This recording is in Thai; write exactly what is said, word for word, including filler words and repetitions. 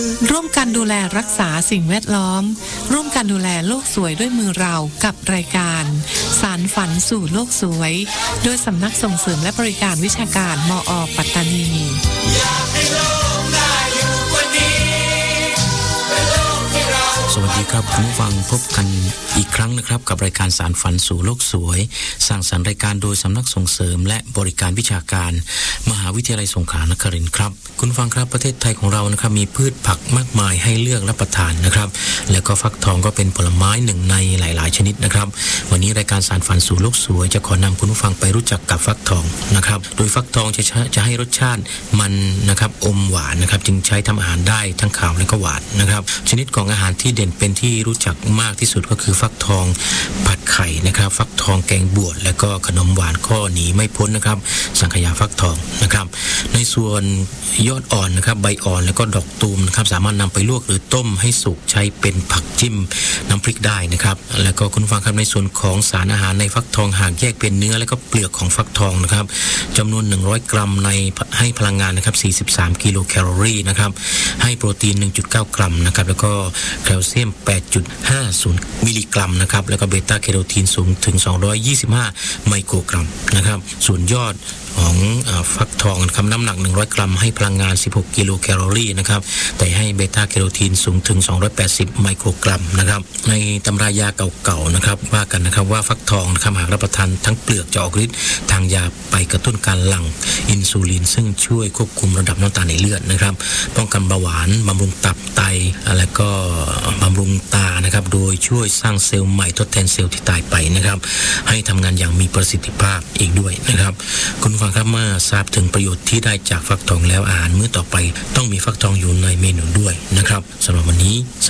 ร่วมกันดูแลรักษาสิ่งแวดล้อมร่วมกันดูแลโลกสวยด้วยมือเรากับรายการสารฝันสู่โลกสวยโดยสำนักส่งเสริมและบริการวิชาการมอ.ปัตตานีสวัสดีครับคุณผู้ฟังพบกันอีกครั้งนะครับกับรายการสารฝันสู่โลกสวยสร้างสรรค์รายการโดยสำนักส่งเสริมและบริการวิชาการมหาวิทยาลัยสงขลานครินทร์ครับคุณผู้ฟังครับประเทศไทยของเรานะครับมีพืชผักมากมายให้เลือกรับประทานนะครับแล้วก็ฟักทองก็เป็นผลไม้หนึ่งในหลายๆชนิดนะครับวันนี้รายการสารฝันสู่โลกสวยจะขอนำคุณผู้ฟังไปรู้จักกับฟักทองนะครับโดยฟักทองจะจะให้รสชาติมันนะครับอมหวานนะครับจึงใช้ทำอาหารได้ทั้งขาวและก็หวานนะครับชนิดของอาหารที่เด่นเป็นที่รู้จักมากที่สุดก็คือฟักทองผัดไข่นะครับฟักทองแกงบวชและก็ขนมหวานข้อหนีไม่พ้นนะครับสังขยาฟักทองนะครับในส่วนยอดอ่อนนะครับใบอ่อนแล้วก็ดอกตูมนะครับสามารถนำไปลวกหรือต้มให้สุกใช้เป็นผักจิ้มน้ำพริกได้นะครับแล้วก็คุณฟังครับในส่วนของสารอาหารในฟักทองหากแยกเป็นเนื้อและก็เปลือกของฟักทองนะครับจำนวนหนึ่งร้อยกรัมในให้พลังงานนะครับสี่สิบสามกิโลแคลอรี่นะครับให้โปรตีน หนึ่งจุดเก้า กรัมนะครับแล้วก็แคลเซียม แปดจุดห้าศูนย์ มิลลิกรัมนะครับแล้วก็เบต้าแคโรทีนสูงถึงสองร้อยยี่สิบห้าไมโครกรัมนะครับส่วนยอดของฟักทองนะครับน้ำหนักหนึ่งร้อยกรัมให้พลังงานสิบหกกิโลแคลอรี่นะครับแต่ให้เบต้าแคโรทีนสูงถึงสองร้อยแปดสิบไมโครกรัมนะครับในตำรายาเก่าๆนะครับว่ากันนะครับว่าฟักทองนะครับหากรับประทานทั้งเปลือกจะออกฤทธิ์ทางยาไปกระตุ้นการหลั่งอินซูลินซึ่งช่วยควบคุมระดับน้ำตาลในเลือดนะครับป้องกันเบาหวานบำรุงตับไตแล้วก็บำรุงตานะครับโดยช่วยสร้างเซลล์ใหม่ทดแทนเซลล์ที่ตายไปนะครับให้ทำงานอย่างมีประสิทธิภาพอีกด้วยนะครับคุณฟังครับเมื่อทราบถึงประโยชน์ที่ได้จากฟักทองแล้วอาหารมื้อต่อไปต้องมีฟักทองอยู่ในเมนูด้วยนะครับสำหรับวันนี้ส